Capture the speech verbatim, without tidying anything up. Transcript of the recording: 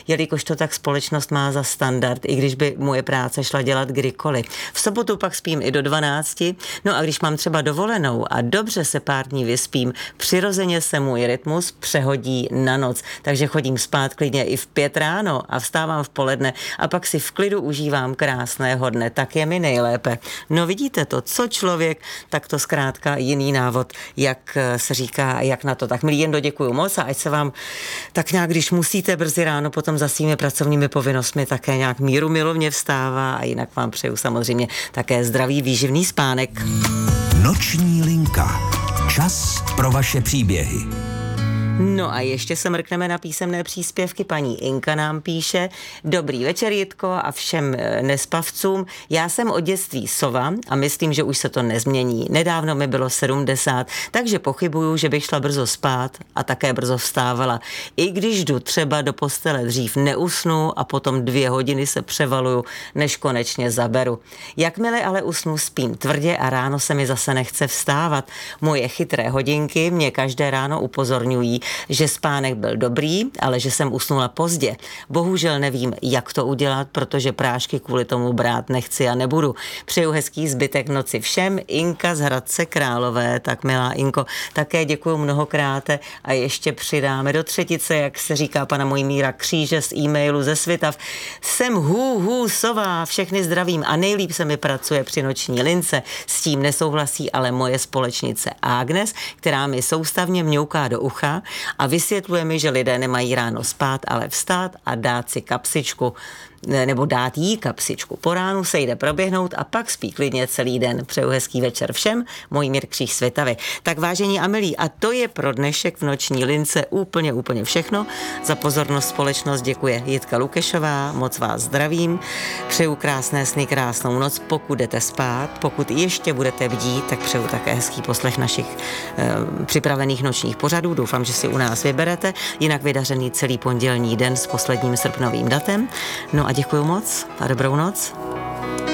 jelikož to tak společnost má za standard, i když by moje práce šla dělat kdykoliv. V sobotu pak spím i do dvanácti, no a když mám třeba dovolenou a dobře se pár dní vyspím, přirozeně se můj rytmus přehodí na noc, takže chodím spát klidně i v pět ráno a vstávám v poledne a pak si v klidu užívám krásného dne, tak je mi nejlépe. No vidíte to, co člověk, tak to zkrátka jiný návod, jak se říká, jak na to. Tak milí Jendo, děkuju moc a ať se vám tak nějak, když musíte brzy ráno potom za svými pracovními povinnostmi také nějak míru milovně vstává a jinak vám přeju samozřejmě také zdravý výživný spánek. Noční linka. Čas pro vaše příběhy. No a ještě se mrkneme na písemné příspěvky. Paní Inka nám píše: Dobrý večer, Jitko, a všem nespavcům. Já jsem od dětství sova a myslím, že už se to nezmění. Nedávno mi bylo sedmdesát, takže pochybuju, že bych šla brzo spát a také brzo vstávala. I když jdu třeba do postele dřív, neusnu a potom dvě hodiny se převaluju, než konečně zaberu. Jakmile ale usnu, spím tvrdě a ráno se mi zase nechce vstávat. Moje chytré hodinky mě každé ráno upozorňují, že spánek byl dobrý, ale že jsem usnula pozdě. Bohužel nevím, jak to udělat, protože prášky kvůli tomu brát nechci a nebudu. Přeju hezký zbytek noci všem. Inka z Hradce Králové. Tak milá Inko, také děkuju mnohokrát a ještě přidáme do třetice, jak se říká pana Mojmíra Kříže z e-mailu ze Svitav. Jsem hů, hů, sova, všechny zdravím a nejlíp se mi pracuje při noční lince. S tím nesouhlasí ale moje společnice Agnes, která mi soustavně mňouká do ucha a vysvětluje mi, že lidé nemají ráno spát, ale vstát a dát si kapsičku, nebo dát jí kapsičku. Po ránu se jde proběhnout a pak spí klidně celý den. Přeju hezký večer všem, Mojmír Kříž Svitavy. Tak vážení a milí, a to je pro dnešek v noční lince úplně, úplně všechno. Za pozornost společnost děkuje Jitka Lukešová, moc vás zdravím. Přeju krásné sny, krásnou noc, pokud jdete spát, pokud ještě budete bdít, tak přeju také hezký poslech našich eh, připravených nočních pořadů. Doufám, že si u nás vyberete. Jinak vydařený celý pondělní den s posledním srpnovým datem. No a děkuju moc a dobrou noc.